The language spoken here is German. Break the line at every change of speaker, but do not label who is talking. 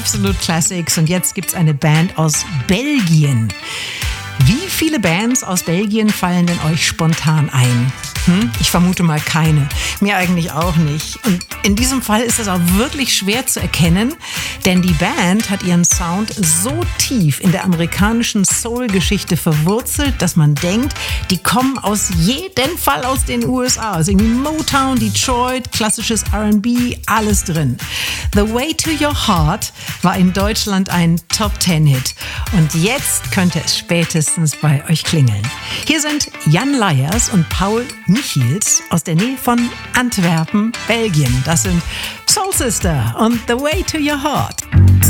Absolute Classics und jetzt gibt's eine Band aus Belgien. Wie viele Bands aus Belgien fallen denn euch spontan ein? Ich vermute mal keine. Mir eigentlich auch nicht. Und in diesem Fall ist es auch wirklich schwer zu erkennen, denn die Band hat ihren Sound so tief in der amerikanischen Soul-Geschichte verwurzelt, dass man denkt, die kommen aus jeden Fall aus den USA. Also irgendwie Motown, Detroit, klassisches R&B, alles drin. The Way to Your Heart war in Deutschland ein Top-10-Hit. Und jetzt könnte es spätestens bei euch klingeln. Hier sind Jan Leyers und Paul Michiels aus der Nähe von Antwerpen, Belgien. Das sind Soul Sister und The Way to Your Heart.